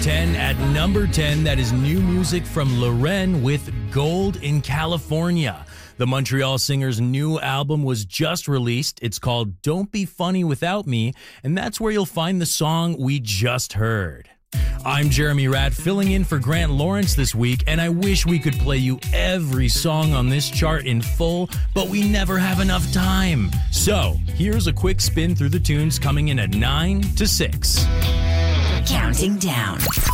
10. At number 10, that is new music from Loren with Gold in California. The Montreal singer's new album was just released. It's called Don't Be Funny Without Me, and that's where you'll find the song we just heard. I'm Jeremy Ratt, filling in for Grant Lawrence this week, and I wish we could play you every song on this chart in full, but we never have enough time. So, here's a quick spin through the tunes coming in at 9 to 6. Counting down.